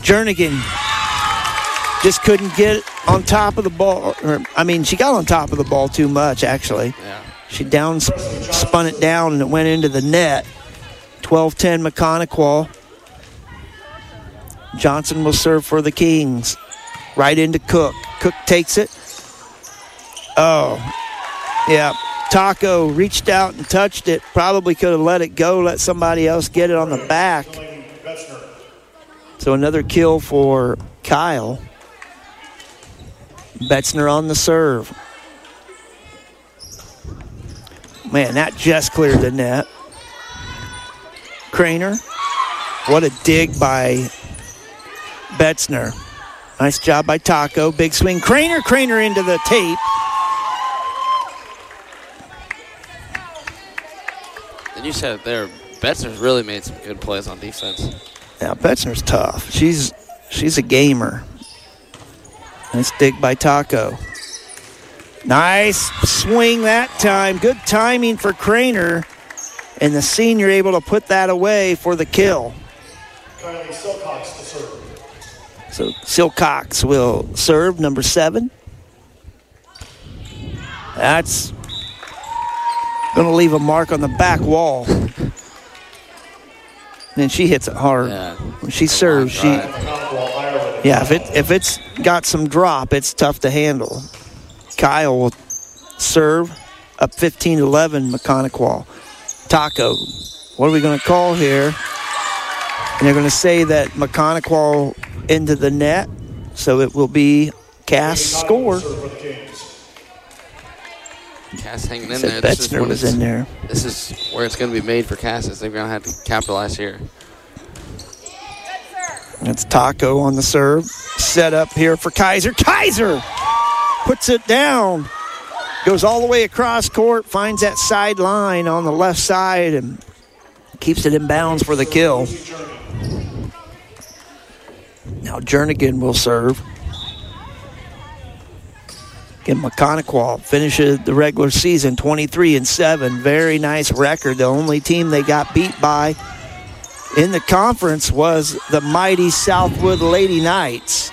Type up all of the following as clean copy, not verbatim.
Jernigan just couldn't get on top of the ball. She got on top of the ball too much, actually. Yeah. She spun it down, and it went into the net. 12-10 Mechanical. Johnson will serve for the Kings. Right into Cook. Cook takes it. Oh, yeah. Taco reached out and touched it. Probably could have let it go, let somebody else get it on the back. So another kill for Kyle. Betzner on the serve. Man, that just cleared the net. Craner. What a dig by Betzner. Nice job by Taco. Big swing. Craner into the tape. And you said it there, Betzner's really made some good plays on defense. Yeah, Betzner's tough. She's a gamer. Nice dig by Taco. Nice swing that time. Good timing for Craner. And the senior able to put that away for the kill. Kylie Silcox to serve. So Silcox will serve, number 7. That's going to leave a mark on the back wall. And she hits it hard. Yeah. When she serves, if it's got some drop, it's tough to handle. Kyle will serve up 15-11, Mechanical. Taco, what are we going to call here? And they're going to say that Mechanical into the net, so it will be Cass score. Cass hanging in Said there. Betzner was in there. This is where it's going to be made for Cass. They're going to have to capitalize here. It's Taco on the serve. Set up here for Kaiser. Kaiser puts it down. Goes all the way across court. Finds that sideline on the left side and keeps it in bounds for the kill. Now Jernigan will serve. Again, Mechanical finishes the regular season 23-7. Very nice record. The only team they got beat by in the conference was the mighty Southwood Lady Knights.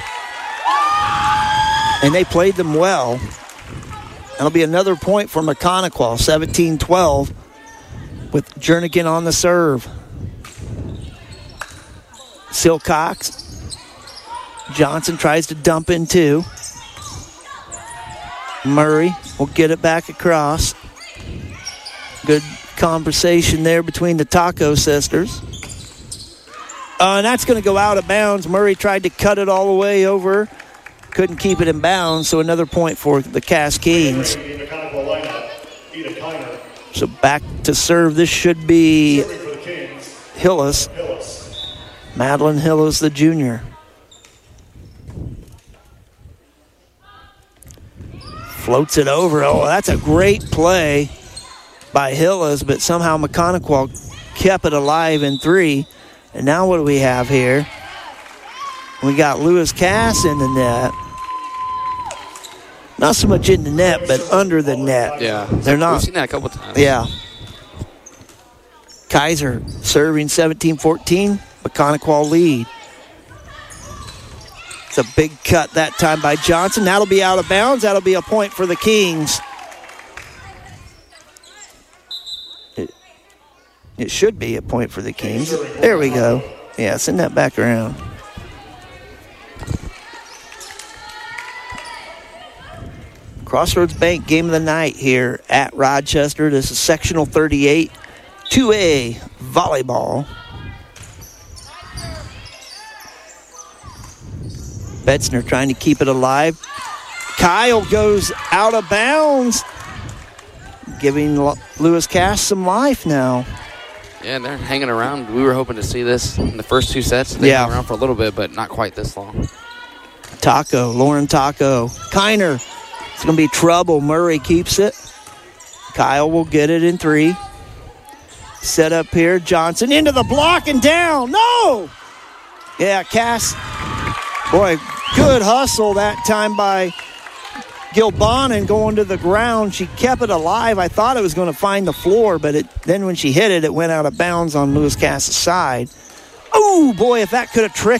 And they played them well. That'll be another point for Mechanical, 17-12, with Jernigan on the serve. Silcox. Johnson tries to dump in two. Murray will get it back across. Good conversation there between the Taco sisters. And that's going to go out of bounds. Murray tried to cut it all the way over. Couldn't keep it in bounds, so another point for the Cass Kings. So back to serve. This should be Hillis. Madeline Hillis, the junior. Floats it over. Oh, that's a great play by Hillis, but somehow Mechanical kept it alive in 3. And now what do we have here? We got Lewis Cass in the net. Not so much in the net, but under the net. Yeah. They're not. We've seen that a couple times. Yeah. Kaiser serving 17-14. Mechanical lead. It's a big cut that time by Johnson. That'll be out of bounds. That'll be a point for the Kings. It should be a point for the Kings. There we go. Yeah, send that back around. Crossroads Bank game of the night here at Rochester. This is sectional 38, 2A volleyball. Betzner trying to keep it alive. Kyle goes out of bounds, giving Lewis Cass some life now. Yeah, they're hanging around. We were hoping to see this in the first 2 sets. They hung around for a little bit, but not quite this long. Taco, Lauren Taco. Kiner, it's going to be trouble. Murray keeps it. Kyle will get it in 3. Set up here. Johnson into the block and down. No! Yeah, Cass. Boy, good hustle that time by Gilbonin going to the ground. She kept it alive. I thought it was going to find the floor, but then when she hit it, it went out of bounds on Lewis Cass's side. Oh, boy, if that could have tricked